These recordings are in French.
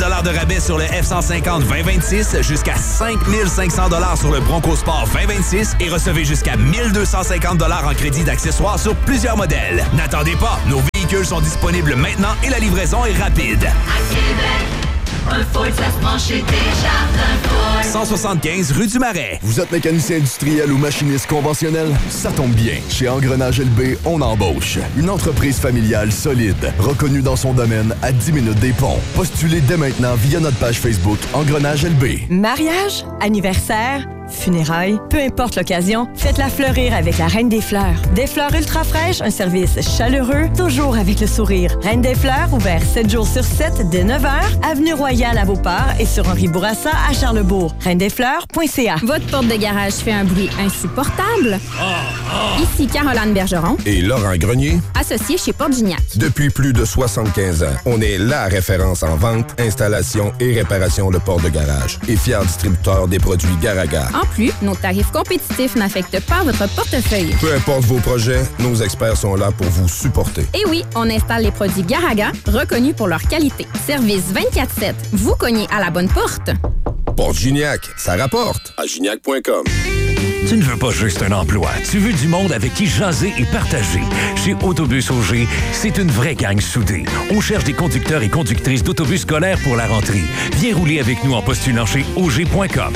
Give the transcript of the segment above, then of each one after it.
de rabais sur le F-150 2026, jusqu'à 5 500 $ sur le Bronco Sport 2026 et recevez jusqu'à 1 250 $ en crédit d'accessoires sur plusieurs modèles. N'attendez pas, nos véhicules sont disponibles maintenant et la livraison est rapide. À Québec, un Ford, ça se prend chez Desjardins Ford. 175 rue du Marais. Vous êtes mécanicien industriel ou machiniste conventionnel? Ça tombe bien. Chez Engrenage LB, on embauche. Une entreprise familiale solide, reconnue dans son domaine à 10 minutes des ponts. Postulez dès maintenant via notre page Facebook Engrenage LB. Mariage, anniversaire, funérailles, peu importe l'occasion, faites-la fleurir avec la Reine des Fleurs. Des fleurs ultra fraîches, un service chaleureux, toujours avec le sourire. Reine des Fleurs, ouvert 7 jours sur 7 dès 9h, avenue Royale à Beauport et sur Henri Bourassa à Charlesbourg. reine-des-fleurs.ca. Votre porte de garage fait un bruit insupportable? Ici Caroline Bergeron et Laurent Grenier, associés chez Porte Gignac. Depuis plus de 75 ans, on est la référence en vente, installation et réparation de portes de garage et fier distributeur des produits Garaga. En plus, nos tarifs compétitifs n'affectent pas votre portefeuille. Peu importe vos projets, nos experts sont là pour vous supporter. Et oui, on installe les produits Garaga, reconnus pour leur qualité. Service 24/7. Vous cognez à la bonne porte. Porte Gignac, ça rapporte. À gignac.com. Tu ne veux pas juste un emploi, tu veux du monde avec qui jaser et partager. Chez Autobus Auger, c'est une vraie gang soudée. On cherche des conducteurs et conductrices d'autobus scolaires pour la rentrée. Viens rouler avec nous en postulant chez auger.com.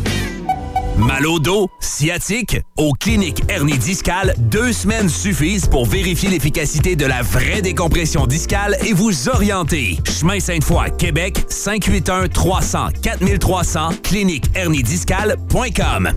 Mal au dos, sciatique? Au Clinique Hernie Discale, 2 semaines suffisent pour vérifier l'efficacité de la vraie décompression discale et vous orienter. Chemin Sainte-Foy, Québec, 581-300-4300, cliniqueherniediscale.com.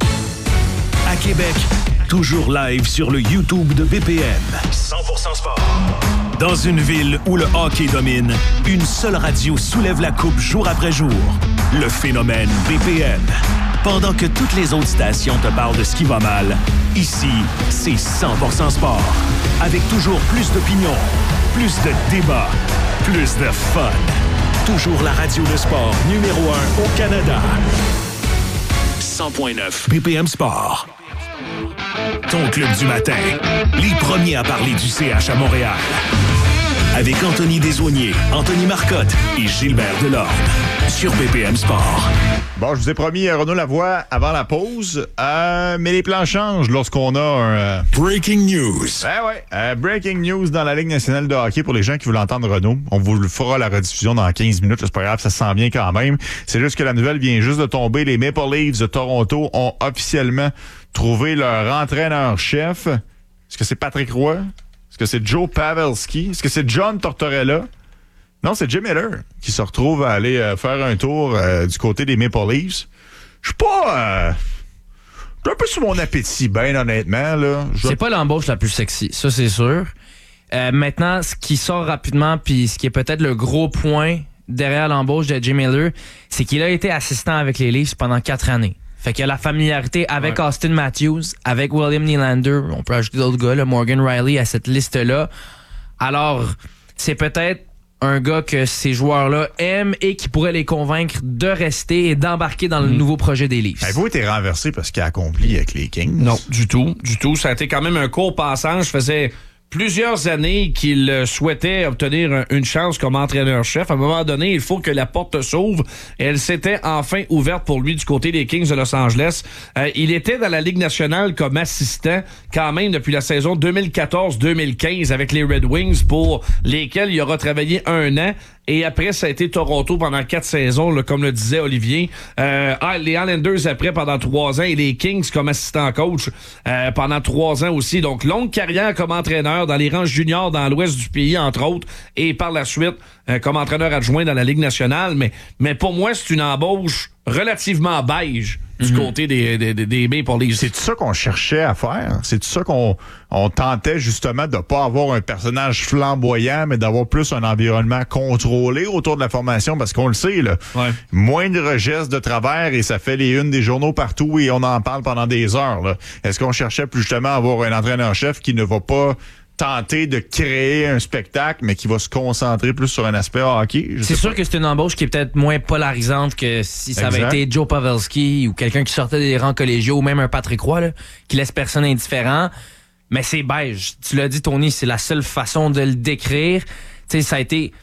À Québec, toujours live sur le YouTube de BPM. 100% sport. Dans une ville où le hockey domine, une seule radio soulève la coupe jour après jour. Le phénomène BPM. Pendant que toutes les autres stations te parlent de ce qui va mal, ici, c'est 100% sport. Avec toujours plus d'opinions, plus de débats, plus de fun. Toujours la radio de sport numéro 1 au Canada. 100.9 BPM Sport. Ton club du matin. Les premiers à parler du CH à Montréal. Avec Anthony Desaulniers, Anthony Marcotte et Gilbert Delorme. Sur BPM Sport. Bon, je vous ai promis Renaud Lavoie avant la pause, mais les plans changent lorsqu'on a un... Breaking news. Breaking news dans la Ligue nationale de hockey pour les gens qui veulent entendre Renaud. On vous le fera la rediffusion dans 15 minutes. C'est pas grave, ça se sent bien quand même. C'est juste que la nouvelle vient juste de tomber. Les Maple Leafs de Toronto ont officiellement trouvé leur entraîneur-chef. Est-ce que c'est Patrick Roy? Est-ce que c'est Joe Pavelski? Est-ce que c'est John Tortorella? Non, c'est Jim Miller qui se retrouve à aller faire un tour du côté des Maple Leafs. Je suis pas... je suis un peu sur mon appétit, ben honnêtement. Là. C'est pas l'embauche la plus sexy, ça c'est sûr. Maintenant, ce qui sort rapidement, puis ce qui est peut-être le gros point derrière l'embauche de Jim Miller, c'est qu'il a été assistant avec les Leafs pendant 4 années. Fait qu'il y a la familiarité avec Austin Matthews, avec William Nylander. On peut ajouter d'autres gars, là, Morgan Riley à cette liste-là. Alors, c'est peut-être un gars que ces joueurs-là aiment et qui pourrait les convaincre de rester et d'embarquer dans le nouveau projet des Leafs. Avez-vous été renversé parce qu'il a accompli avec les Kings? Non, du tout. Ça a été quand même un court passage. Faisait plusieurs années qu'il souhaitait obtenir une chance comme entraîneur-chef. À un moment donné, il faut que la porte s'ouvre. Elle s'était enfin ouverte pour lui du côté des Kings de Los Angeles. Il était dans la Ligue nationale comme assistant quand même depuis la saison 2014-2015 avec les Red Wings pour lesquels il aura travaillé 1 an. Et après, ça a été Toronto pendant 4 saisons, là, comme le disait Olivier. Les Islanders après pendant 3 ans et les Kings comme assistant coach pendant 3 ans aussi. Donc, longue carrière comme entraîneur dans les rangs juniors dans l'ouest du pays, entre autres. Et par la suite, comme entraîneur adjoint dans la Ligue nationale. Mais pour moi, c'est une embauche relativement beige du côté des Maple Leafs. C'est ça qu'on cherchait à faire? C'est ça qu'on tentait justement de pas avoir un personnage flamboyant, mais d'avoir plus un environnement contrôlé autour de la formation? Parce qu'on le sait, là, moindre geste de travers et ça fait les unes des journaux partout et on en parle pendant des heures. Là. Est-ce qu'on cherchait plus justement à avoir un entraîneur-chef qui ne va pas tenter de créer un spectacle, mais qui va se concentrer plus sur un aspect hockey? C'est sûr que c'est une embauche qui est peut-être moins polarisante que si ça avait été Joe Pavelski ou quelqu'un qui sortait des rangs collégiaux ou même un Patrick Roy là, qui laisse personne indifférent. Mais c'est beige. Tu l'as dit, Tony, c'est la seule façon de le décrire. Tu sais, ça a été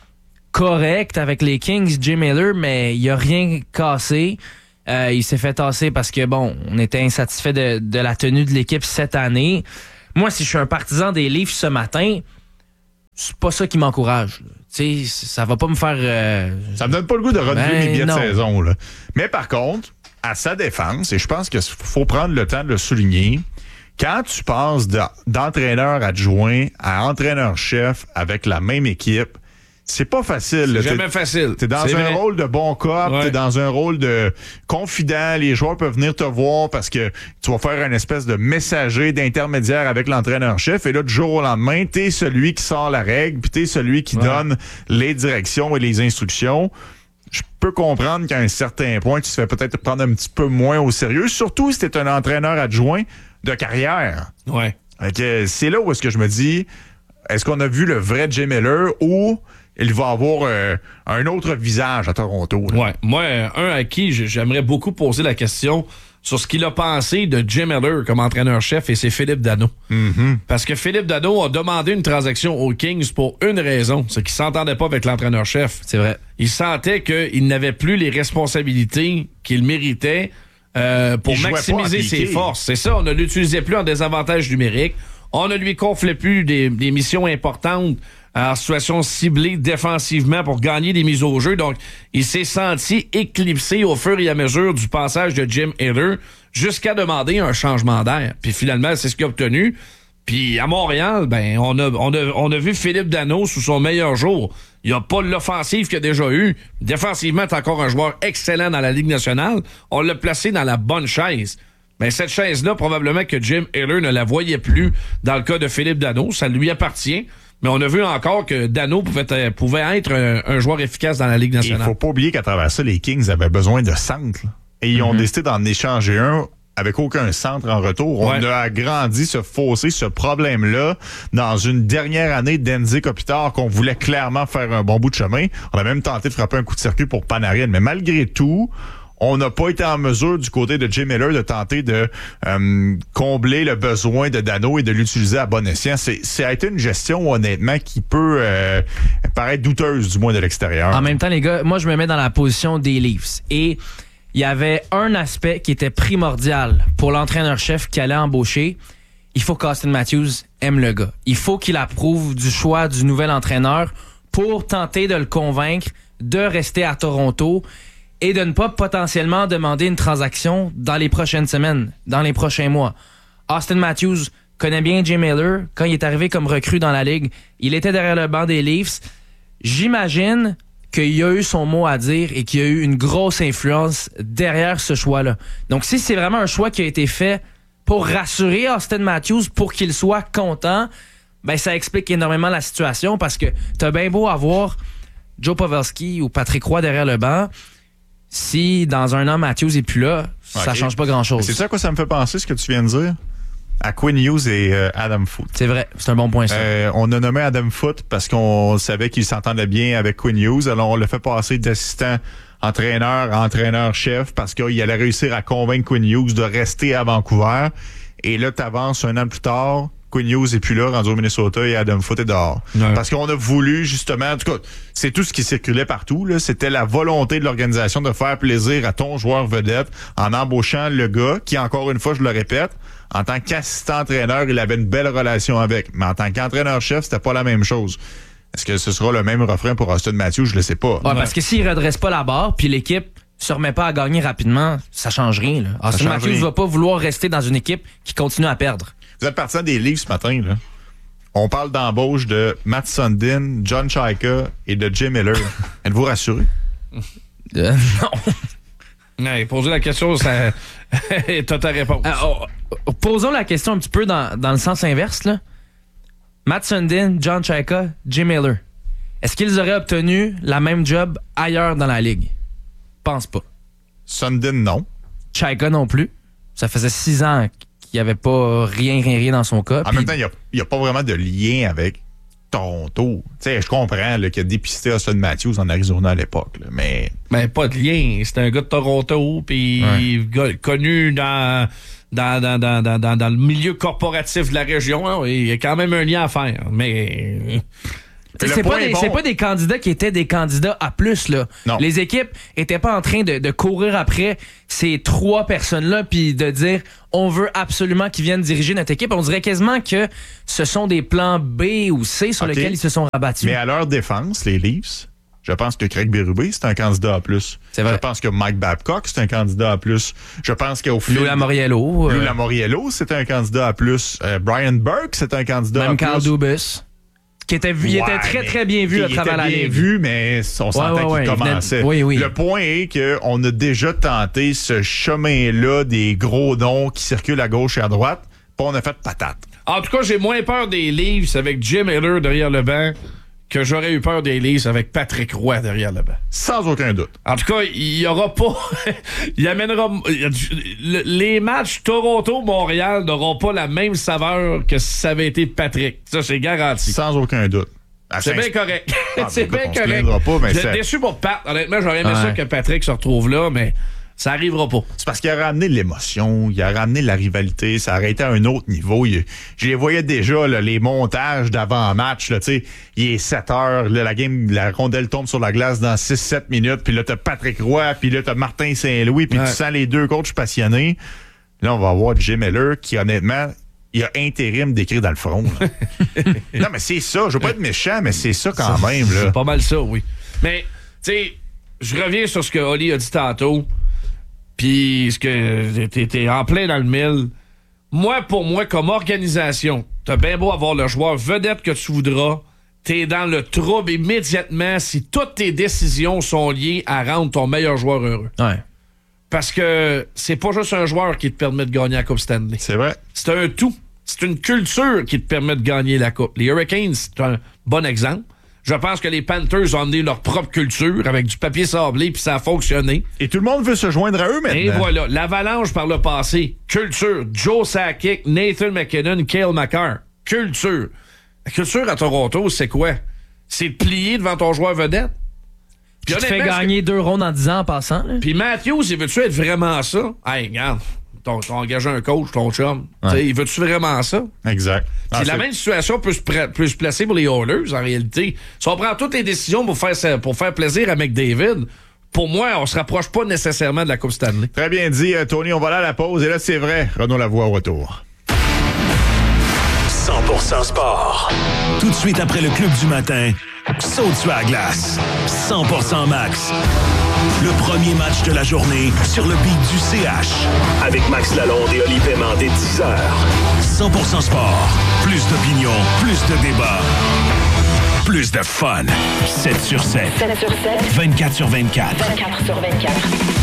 correct avec les Kings, Jay Miller, mais il a rien cassé. Il s'est fait tasser parce que, bon, on était insatisfait de la tenue de l'équipe cette année. Moi, si je suis un partisan des Leafs ce matin, c'est pas ça qui m'encourage. Tu sais, ça va pas me faire... Ça me donne pas le goût de renouveler mes billets de saison. Là. Mais par contre, à sa défense, et je pense qu'il faut prendre le temps de le souligner, quand tu passes d'entraîneur adjoint à entraîneur-chef avec la même équipe, c'est pas facile. C'est jamais facile. T'es dans un rôle de bon cop, t'es dans un rôle de confident. Les joueurs peuvent venir te voir parce que tu vas faire une espèce de messager, d'intermédiaire avec l'entraîneur-chef. Et là, du jour au lendemain, t'es celui qui sort la règle, puis t'es celui qui donne les directions et les instructions. Je peux comprendre qu'à un certain point, tu te fais peut-être prendre un petit peu moins au sérieux, surtout si t'es un entraîneur adjoint de carrière. Ouais. C'est là où est-ce que je me dis, est-ce qu'on a vu le vrai Jay Miller ou il va avoir un autre visage à Toronto? Là? Ouais. Moi, un à qui j'aimerais beaucoup poser la question sur ce qu'il a pensé de Jay Miller comme entraîneur-chef, et c'est Philippe Danault. Mm-hmm. Parce que Philippe Danault a demandé une transaction aux Kings pour une raison, c'est qu'il s'entendait pas avec l'entraîneur-chef. C'est vrai. Il sentait qu'il n'avait plus les responsabilités qu'il méritait pour maximiser ses forces. C'est ça, on ne l'utilisait plus en désavantage numérique. On ne lui confiait plus des missions importantes en situation ciblée défensivement pour gagner des mises au jeu. Donc, il s'est senti éclipsé au fur et à mesure du passage de Jim Miller jusqu'à demander un changement d'air. Puis finalement, c'est ce qu'il a obtenu. Puis à Montréal, ben on a vu Philippe Danault sous son meilleur jour. Il n'y a pas l'offensive qu'il a déjà eu. Défensivement, c'est encore un joueur excellent dans la Ligue nationale. On l'a placé dans la bonne chaise. Mais cette chaise-là, probablement que Jim Miller ne la voyait plus dans le cas de Philippe Danault. Ça lui appartient. Mais on a vu encore que Danault pouvait être un joueur efficace dans la Ligue nationale. Il faut pas oublier qu'à travers ça, les Kings avaient besoin de centre. Et ils ont décidé d'en échanger un avec aucun centre en retour. On a agrandi ce fossé, ce problème-là, dans une dernière année d'Enzi Kopitar qu'on voulait clairement faire un bon bout de chemin. On a même tenté de frapper un coup de circuit pour Panarin. Mais malgré tout, on n'a pas été en mesure du côté de Jay Miller de tenter de combler le besoin de Danault et de l'utiliser à bon escient. Ça a été une gestion, honnêtement, qui peut paraître douteuse, du moins de l'extérieur. En même temps, les gars, moi, je me mets dans la position des Leafs. Et il y avait un aspect qui était primordial pour l'entraîneur-chef qui allait embaucher. Il faut qu'Austin Matthews aime le gars. Il faut qu'il approuve du choix du nouvel entraîneur pour tenter de le convaincre de rester à Toronto et de ne pas potentiellement demander une transaction dans les prochaines semaines, dans les prochains mois. Austin Matthews connaît bien Jay Miller. Quand il est arrivé comme recrue dans la Ligue, il était derrière le banc des Leafs. J'imagine qu'il a eu son mot à dire et qu'il y a eu une grosse influence derrière ce choix-là. Donc, si c'est vraiment un choix qui a été fait pour rassurer Austin Matthews, pour qu'il soit content, ben ça explique énormément la situation parce que t'as bien beau avoir Joe Pavelski ou Patrick Roy derrière le banc. Si dans un an, Matthews est plus là, ça change pas grand-chose. C'est ça à quoi ça me fait penser, ce que tu viens de dire? À Quinn Hughes et Adam Foote. C'est vrai, c'est un bon point ça. On a nommé Adam Foote parce qu'on savait qu'il s'entendait bien avec Quinn Hughes. Alors on l'a fait passer d'assistant entraîneur à entraîneur-chef parce qu'il allait réussir à convaincre Quinn Hughes de rester à Vancouver. Et là, t'avances un an plus tard, Quinn Hughes est plus là, rendu au Minnesota, et Adam Foote est dehors. Ouais. Parce qu'on a voulu, justement, en tout cas, c'est tout ce qui circulait partout, là. C'était la volonté de l'organisation de faire plaisir à ton joueur vedette en embauchant le gars qui, encore une fois, je le répète, en tant qu'assistant-entraîneur, il avait une belle relation avec. Mais en tant qu'entraîneur-chef, c'était pas la même chose. Est-ce que ce sera le même refrain pour Austin Matthews? Je le sais pas. Ouais, parce que s'il redresse pas la barre, puis l'équipe se remet pas à gagner rapidement, ça change rien, là. Austin Matthews va pas vouloir rester dans une équipe qui continue à perdre. Vous êtes partisan des Leafs ce matin, là. On parle d'embauche de Matt Sundin, John Chayka et de Jay Miller. Êtes-vous rassuré? Non. Ouais, poser la question, ça... t'as ta réponse. Posons la question un petit peu dans le sens inverse, là. Matt Sundin, John Chayka, Jay Miller. Est-ce qu'ils auraient obtenu la même job ailleurs dans la Ligue? Pense pas. Sundin, non. Chayka non plus. Ça faisait 6 ans qu'il n'y avait pas rien dans son cas. En même temps, il n'y a pas vraiment de lien avec Toronto. Tu sais, je comprends là, qu'il a dépisté Austin Matthews en Arizona à l'époque, là, mais... Ben, pas de lien. C'est un gars de Toronto, puis connu dans le milieu corporatif de la région. Hein, il y a quand même un lien à faire, mais... C'est pas des candidats qui étaient des candidats A+, là. Non. Les équipes étaient pas en train de courir après ces 3 personnes-là puis de dire on veut absolument qu'ils viennent diriger notre équipe. On dirait quasiment que ce sont des plans B ou C sur lesquels ils se sont rabattus. Mais à leur défense, les Leafs, je pense que Craig Berube, c'est un candidat A+. C'est vrai. Je pense que Mike Babcock, c'est un candidat A+. Je pense qu'au fil... Lou Lamoriello, c'est un candidat A+. Brian Burke, c'est un candidat même A+. Carl Dubas. Il était très, très bien vu à travers la ligue. Il était bien vu, mais on sentait qu'il commençait. Oui. Le point est qu'on a déjà tenté ce chemin-là des gros noms qui circulent à gauche et à droite, puis on a fait patate. En tout cas, j'ai moins peur des Leafs avec Jim Miller derrière le banc que j'aurais eu peur des Leafs avec Patrick Roy derrière le banc. Sans aucun doute. En tout cas, il y aura pas... il amènera... Les matchs Toronto-Montréal n'auront pas la même saveur que si ça avait été Patrick. Ça, c'est garanti. Sans aucun doute. C'est bien correct. C'est bien correct. On se plaindra pas, mais c'est déçu pour Pat. Honnêtement, j'aurais aimé ça que Patrick se retrouve là, mais... ça arrivera pas. C'est parce qu'il a ramené l'émotion, il a ramené la rivalité, ça aurait été à un autre niveau. Je les voyais déjà, là, les montages d'avant-match. Là, il est 7 heures, là, la rondelle tombe sur la glace dans 6-7 minutes, puis là, t'as Patrick Roy, puis là, t'as Martin Saint-Louis, puis tu sens les deux coachs passionnés. Là, on va avoir Jim Miller qui, honnêtement, il a intérim d'écrire dans le front. Non, mais c'est ça. Je veux pas être méchant, mais c'est ça quand même. Là. C'est pas mal ça, oui. Mais, tu sais, je reviens sur ce que Oli a dit tantôt. Puis, ce que t'es en plein dans le mille. Pour moi, comme organisation, t'as bien beau avoir le joueur vedette que tu voudras, t'es dans le trouble immédiatement si toutes tes décisions sont liées à rendre ton meilleur joueur heureux. Ouais. Parce que c'est pas juste un joueur qui te permet de gagner la Coupe Stanley. C'est vrai. C'est un tout. C'est une culture qui te permet de gagner la Coupe. Les Hurricanes, c'est un bon exemple. Je pense que les Panthers ont amené leur propre culture avec du papier sablé, puis ça a fonctionné. Et tout le monde veut se joindre à eux maintenant. Et voilà, l'Avalanche par le passé, culture. Joe Sakic, Nathan McKinnon, Cale Makar, culture. La culture à Toronto, c'est quoi? C'est de plier devant ton joueur vedette. Puis tu fais gagner 2 rondes en 10 ans en passant. Là. Puis Matthews, il veut-tu être vraiment ça? Hey, regarde. T'as engagé un coach, ton chum. Ouais. Il veut-tu vraiment ça? Exact. Puis la même situation peut se placer pour les Oilers, en réalité. Si on prend toutes les décisions pour faire plaisir à McDavid, pour moi, on se rapproche pas nécessairement de la Coupe Stanley. Très bien dit, Tony. On va aller à la pause. Et là, c'est vrai, Renaud Lavoie au retour. 100% sport. Tout de suite après le club du matin, saute sur la glace. 100% max. Le premier match de la journée sur le beat du CH. Avec Max Lalonde et Oli Paiement dès 10h. 100% sport. Plus d'opinion, plus de débat. Plus de fun. 7 sur 7. 7 sur 7. 24 sur 24. 24 sur 24.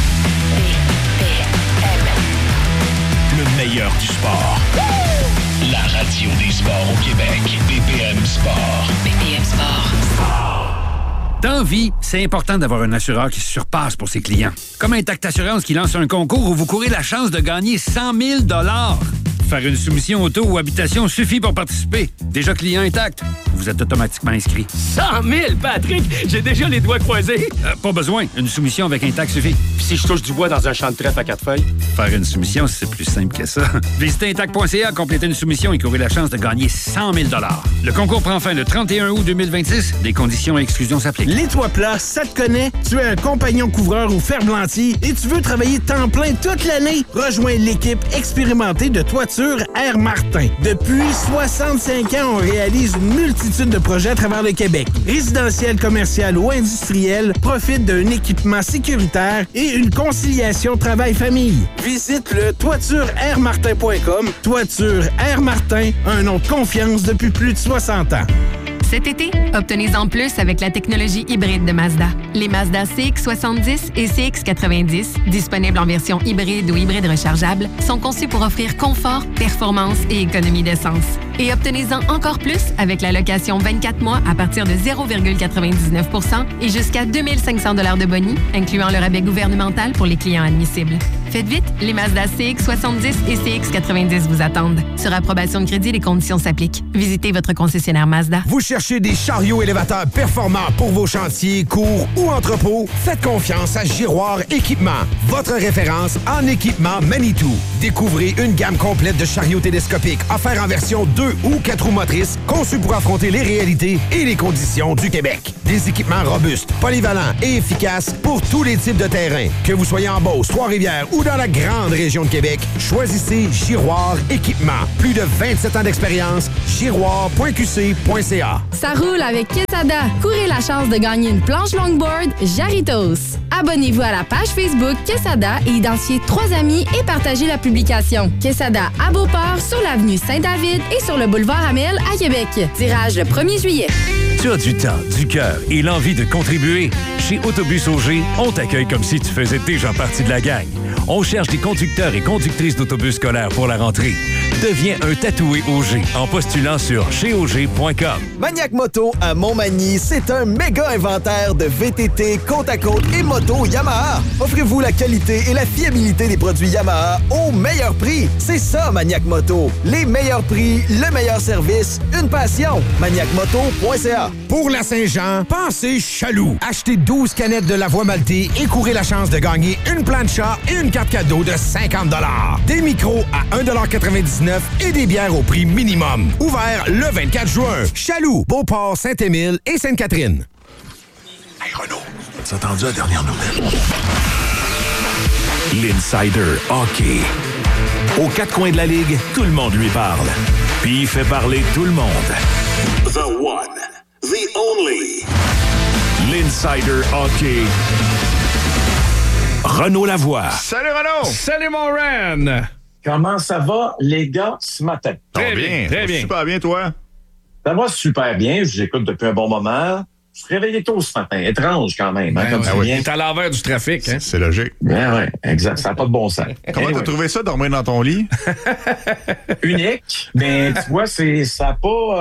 Le meilleur du sport. La radio des sports au Québec. BPM Sport. BPM Sport. Dans vie, c'est important d'avoir un assureur qui se surpasse pour ses clients. Comme Intact Assurance qui lance un concours où vous courez la chance de gagner 100 000 $. Faire une soumission auto ou habitation suffit pour participer. Déjà client Intact, vous êtes automatiquement inscrit. 100 000, Patrick! J'ai déjà les doigts croisés. Pas besoin. Une soumission avec Intact suffit. Puis si je touche du bois dans un champ de trèfle à 4 feuilles? Faire une soumission, c'est plus simple que ça. Visitez Intact.ca, complétez une soumission et courez la chance de gagner 100 000 $. Le concours prend fin le 31 août 2026. Des conditions et exclusions s'appliquent. Les Toits Plats, ça te connaît? Tu es un compagnon couvreur ou ferblantier et tu veux travailler temps plein toute l'année? Rejoins l'équipe expérimentée de toiture Air Martin. Depuis 65 ans, on réalise une multitude de projets à travers le Québec. Résidentiel, commercial ou industriel, profite d'un équipement sécuritaire et une conciliation travail-famille. Visite le toitureairmartin.com. Toiture Air Martin, un nom de confiance depuis plus de 60 ans. Cet été, obtenez-en plus avec la technologie hybride de Mazda. Les Mazda CX-70 et CX-90, disponibles en version hybride ou hybride rechargeable, sont conçus pour offrir confort, performance et économie d'essence. Et obtenez-en encore plus avec la location 24 mois à partir de 0,99% et jusqu'à 2 500 $ de boni, incluant le rabais gouvernemental pour les clients admissibles. Faites vite, les Mazda CX-70 et CX-90 vous attendent. Sur approbation de crédit, les conditions s'appliquent. Visitez votre concessionnaire Mazda. Vous cherchez des chariots élévateurs performants pour vos chantiers, cours ou entrepôts? Faites confiance à Giroir Équipement, votre référence en équipement Manitou. Découvrez une gamme complète de chariots télescopiques offerts en version 2 ou 4 roues motrices, conçus pour affronter les réalités et les conditions du Québec. Des équipements robustes, polyvalents et efficaces pour tous les types de terrains. Que vous soyez en Beauce, Trois-Rivières ou dans la grande région de Québec, choisissez Giroir Équipement. Plus de 27 ans d'expérience, giroir.qc.ca. Ça roule avec Quesada. Courez la chance de gagner une planche longboard Jarritos. Abonnez-vous à la page Facebook Quesada et identifiez 3 amis et partagez la publication. Quesada à Beauport, sur l'avenue Saint-David et sur le boulevard Amel à Québec. Tirage le 1er juillet. Tu as du temps, du cœur et l'envie de contribuer? Chez Autobus Auger, on t'accueille comme si tu faisais déjà partie de la gang. On cherche des conducteurs et conductrices d'autobus scolaires pour la rentrée. Deviens un tatoué Auger en postulant sur cheauger.com. Maniac Moto à Montmagny, c'est un méga inventaire de VTT, côte à côte et moto Yamaha. Offrez-vous la qualité et la fiabilité des produits Yamaha au meilleur prix. C'est ça, Maniac Moto. Les meilleurs prix, le meilleur service, une passion. ManiacMoto.ca. Pour la Saint-Jean, pensez Chaloux. Achetez 12 canettes de la voie maltée et courez la chance de gagner une plancha et une carte cadeau de 50 $. Des micros à 1,99 $ et des bières au prix minimum. Ouvert le 24 juin. Chaloux, Beauport, Saint-Émile et Sainte-Catherine. Hey Renaud, t'as entendu la dernière nouvelle? L'Insider Hockey. Aux 4 coins de la Ligue, tout le monde lui parle. Puis il fait parler tout le monde. The one, the only. L'Insider Hockey. Renaud Lavoie. Salut Renaud! Salut mon Ren! Comment ça va, les gars, ce matin? Très bien, très bien. Super bien, toi? Ça va super bien. Je vous écoute depuis un bon moment. Je suis réveillé tôt ce matin. Étrange quand même. Comme tu viens. T'es à l'envers du trafic. Hein? C'est logique. Oui, exact. Ça n'a pas de bon sens. Comment t'as trouvé ça, dormir dans ton lit? Unique. Mais tu vois, ça n'a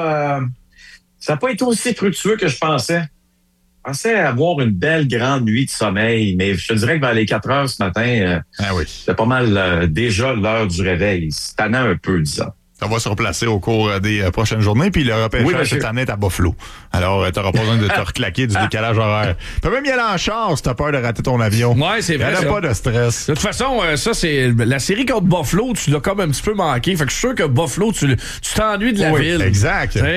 pas été aussi fructueux que je pensais. Je pensais avoir une belle grande nuit de sommeil, mais je te dirais que vers les 4 heures ce matin, c'était pas mal déjà l'heure du réveil. C'est tannant un peu, disons. Ça va se replacer au cours des prochaines journées, puis le repêchage cette année est à Buffalo. Alors, t'auras pas besoin de te reclaquer du décalage horaire. Tu peux même y aller en char si t'as peur de rater ton avion. Ouais, c'est vrai. Il n'y a pas de stress. De toute façon, ça, c'est la série contre Buffalo, tu l'as comme un petit peu manqué. Fait que je suis sûr que Buffalo, tu t'ennuies de la ville. Exact. Ça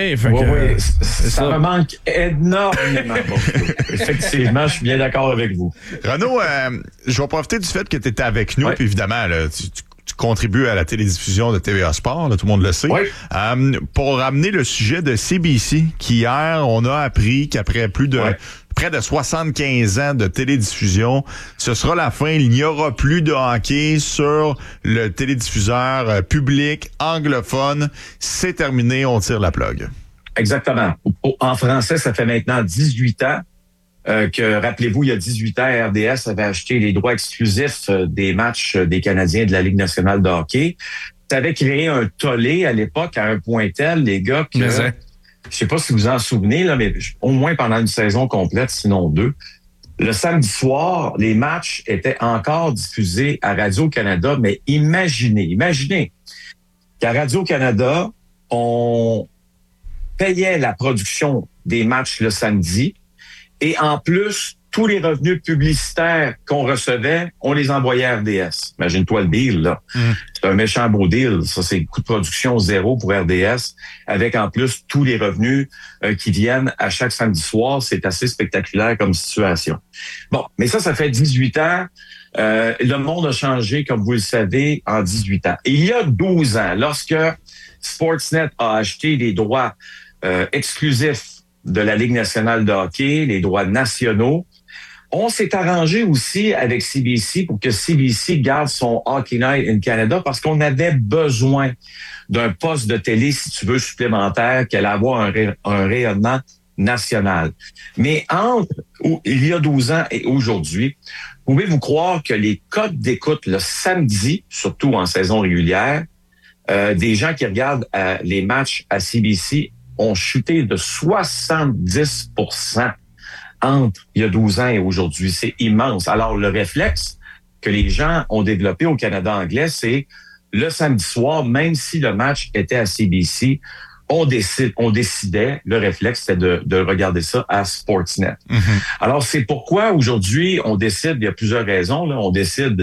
me manque énormément, Buffalo. Effectivement, je suis bien d'accord avec vous. Renaud, je vais profiter du fait que tu étais avec nous, puis évidemment, là, tu contribues à la télédiffusion de TVA Sport, là, tout le monde le sait. Oui. Pour ramener le sujet de CBC, qu'hier, on a appris qu'après près de 75 ans de télédiffusion, ce sera la fin. Il n'y aura plus de hockey sur le télédiffuseur public anglophone. C'est terminé, on tire la plug. Exactement. En français, ça fait maintenant 18 ans. Rappelez-vous, il y a 18 ans, RDS avait acheté les droits exclusifs des matchs des Canadiens de la Ligue nationale de hockey. Ça avait créé un tollé à l'époque à un point tel, les gars, que je sais pas si vous en souvenez, là, mais au moins pendant une saison complète, sinon 2, le samedi soir, les matchs étaient encore diffusés à Radio-Canada, mais imaginez qu'à Radio-Canada, on payait la production des matchs le samedi, et en plus, tous les revenus publicitaires qu'on recevait, on les envoyait à RDS. Imagine-toi le deal, là. C'est un méchant beau deal. Ça, c'est le coût de production zéro pour RDS, avec en plus tous les revenus qui viennent à chaque samedi soir. C'est assez spectaculaire comme situation. Bon, mais ça fait 18 ans. Le monde a changé, comme vous le savez, en 18 ans. Et il y a 12 ans, lorsque Sportsnet a acheté les droits exclusifs de la Ligue nationale de hockey, les droits nationaux, on s'est arrangé aussi avec CBC pour que CBC garde son Hockey Night in Canada parce qu'on avait besoin d'un poste de télé, si tu veux, supplémentaire qui allait avoir un rayonnement national. Mais il y a 12 ans et aujourd'hui, pouvez-vous croire que les codes d'écoute le samedi, surtout en saison régulière, des gens qui regardent les matchs à CBC ont chuté de 70% entre il y a 12 ans et aujourd'hui. C'est immense. Alors, le réflexe que les gens ont développé au Canada anglais, c'est le samedi soir, même si le match était à CBC, on décidait, le réflexe, c'était de regarder ça à Sportsnet. Alors, c'est pourquoi aujourd'hui, on décide, il y a plusieurs raisons, là, on décide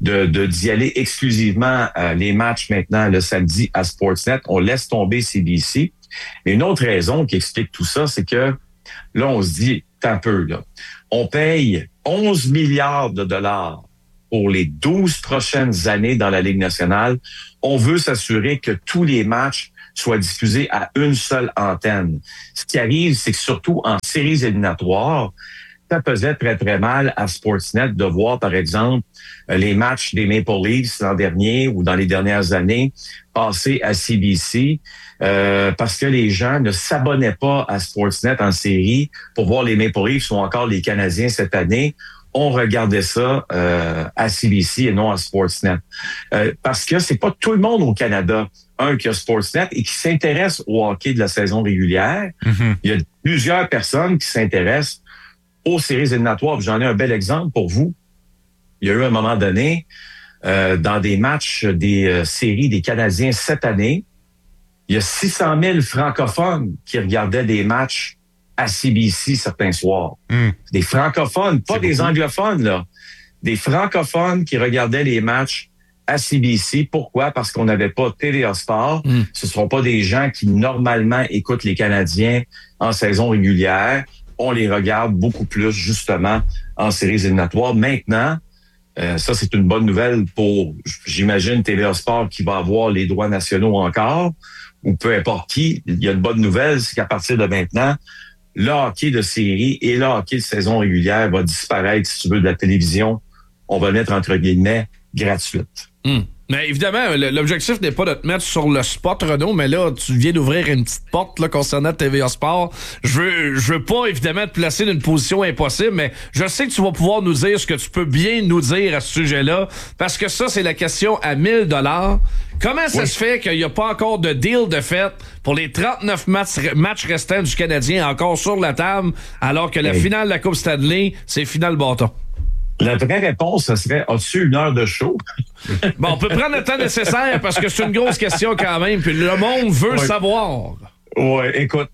d'y aller exclusivement les matchs maintenant le samedi à Sportsnet. On laisse tomber CBC. Mais une autre raison qui explique tout ça, c'est que là, on se dit, un peu, là, on paye 11 milliards de dollars pour les 12 prochaines années dans la Ligue nationale. On veut s'assurer que tous les matchs soient diffusés à une seule antenne. Ce qui arrive, c'est que surtout en séries éliminatoires, ça faisait très, très mal à Sportsnet de voir, par exemple, les matchs des Maple Leafs l'an dernier ou dans les dernières années passer à CBC parce que les gens ne s'abonnaient pas à Sportsnet en série pour voir les Maple Leafs ou encore les Canadiens cette année. On regardait ça à CBC et non à Sportsnet. Parce que c'est pas tout le monde au Canada, qui a Sportsnet et qui s'intéresse au hockey de la saison régulière. Il y a plusieurs personnes qui s'intéressent aux séries éliminatoires. J'en ai un bel exemple pour vous. Il y a eu un moment donné, dans des matchs des séries des Canadiens cette année, il y a 600 000 francophones qui regardaient des matchs à CBC certains soirs. Des francophones, pas des anglophones, là. Des francophones qui regardaient les matchs à CBC. Pourquoi? Parce qu'on n'avait pas TVA Sport. Ce ne sont pas des gens qui, normalement, écoutent les Canadiens en saison régulière. On les regarde beaucoup plus, justement, en séries éliminatoires. Maintenant, ça, c'est une bonne nouvelle pour, j'imagine, TVA Sport qui va avoir les droits nationaux encore, ou peu importe qui. Il y a une bonne nouvelle, c'est qu'à partir de maintenant, le hockey de série et le hockey de saison régulière va disparaître, si tu veux, de la télévision. On va le mettre, entre guillemets, gratuite. Mais évidemment, l'objectif n'est pas de te mettre sur le spot, Renaud, mais là, tu viens d'ouvrir une petite porte là, concernant TVA Sport. Je veux pas, évidemment, te placer dans une position impossible, mais je sais que tu vas pouvoir nous dire ce que tu peux bien nous dire à ce sujet-là, parce que ça, c'est la question à 1 000 $. Comment ça se fait qu'il n'y a pas encore de deal de fait pour les 39 matchs restants du Canadien encore sur la table, alors que la finale de la Coupe Stanley, c'est finale bâton? La vraie réponse, ça serait, as-tu une heure de show? Bon, on peut prendre le temps nécessaire parce que c'est une grosse question quand même, puis le monde veut savoir. Oui, écoute,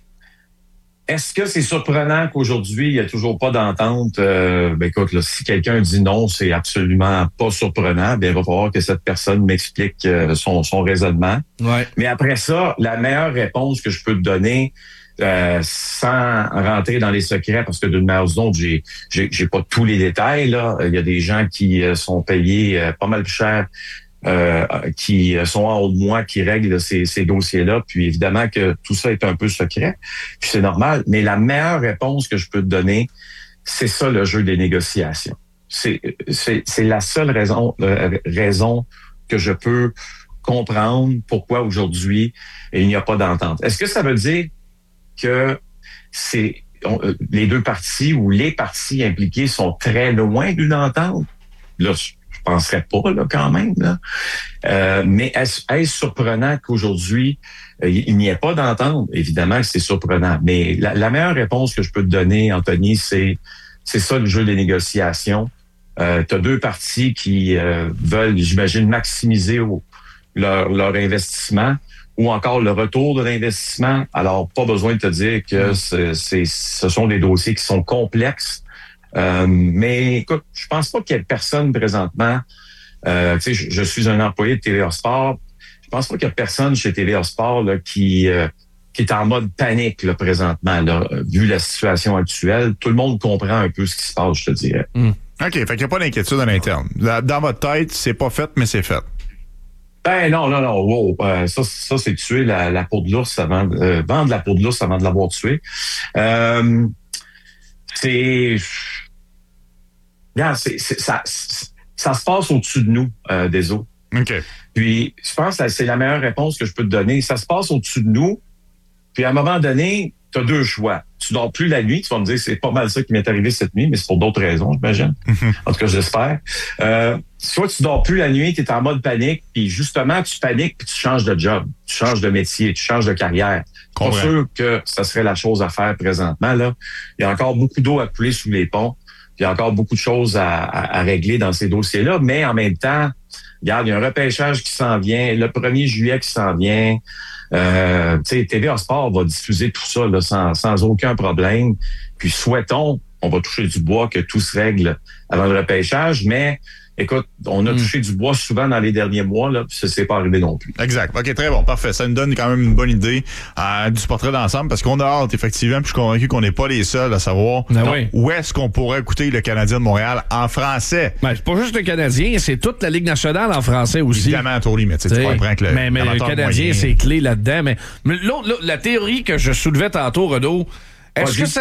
est-ce que c'est surprenant qu'aujourd'hui, il n'y a toujours pas d'entente? Écoute, là, si quelqu'un dit non, c'est absolument pas surprenant. Bien, il va falloir que cette personne m'explique son raisonnement. Ouais. Mais après ça, la meilleure réponse que je peux te donner, sans rentrer dans les secrets, parce que d'une manière ou d'une autre, j'ai pas tous les détails, là. Il y a des gens qui sont payés pas mal plus cher, qui sont en haut de moi, qui règlent ces dossiers-là. Puis évidemment que tout ça est un peu secret. Puis c'est normal. Mais la meilleure réponse que je peux te donner, c'est ça, le jeu des négociations. C'est la seule raison que je peux comprendre pourquoi aujourd'hui il n'y a pas d'entente. Est-ce que ça veut dire que les deux parties ou les parties impliquées sont très loin d'une entente? Là, je penserais pas, là, quand même, là. Mais est-ce surprenant qu'aujourd'hui, il n'y ait pas d'entente? Évidemment que c'est surprenant. Mais la meilleure réponse que je peux te donner, Anthony, c'est ça, le jeu des négociations. Tu as deux parties qui veulent, j'imagine, maximiser leur investissement, ou encore le retour de l'investissement. Alors, pas besoin de te dire que ce sont des dossiers qui sont complexes. Mais écoute, je pense pas qu'il y ait personne présentement. Tu sais, je suis un employé de TVA Sport. Je pense pas qu'il y ait personne chez TVA Sport là, qui est en mode panique là, présentement. Là, vu la situation actuelle, tout le monde comprend un peu ce qui se passe, je te dirais. OK, fait qu'il n'y a pas d'inquiétude à l'interne. Dans votre tête, c'est pas fait, mais c'est fait. Ben non. Wow. Ça c'est tuer la peau de l'ours avant vendre la peau de l'ours avant de l'avoir tué. Ça se passe au-dessus de nous, des eaux. OK. Puis je pense que c'est la meilleure réponse que je peux te donner. Ça se passe au-dessus de nous. Puis à un moment donné, tu as deux choix. Tu dors plus la nuit, tu vas me dire c'est pas mal ça qui m'est arrivé cette nuit, mais c'est pour d'autres raisons, j'imagine. En tout cas, j'espère. Soit tu dors plus la nuit, tu es en mode panique, puis justement, tu paniques, puis tu changes de job, tu changes de métier, tu changes de carrière. Pas sûr que ça serait la chose à faire présentement. Là. Il y a encore beaucoup d'eau à couler sous les ponts. il y a encore beaucoup de choses à régler dans ces dossiers-là, mais en même temps, regarde, il y a un repêchage qui s'en vient, le 1er juillet qui s'en vient. TVA Sport va diffuser tout ça là, sans aucun problème. Puis souhaitons, on va toucher du bois, que tout se règle avant le repêchage, mais écoute, on a touché du bois souvent dans les derniers mois, là, puis ça s'est pas arrivé non plus. Exact. OK, très bon, parfait. Ça nous donne quand même une bonne idée du portrait d'ensemble, parce qu'on a hâte, effectivement, puis je suis convaincu qu'on n'est pas les seuls à savoir où est-ce qu'on pourrait écouter le Canadien de Montréal en français. Ben, c'est pas juste le Canadien, c'est toute la Ligue nationale en français aussi. Évidemment, Tori, mais tu comprends que mais le Canadien, c'est clé là-dedans. Mais la théorie que je soulevais tantôt, Renaud, est-ce que ça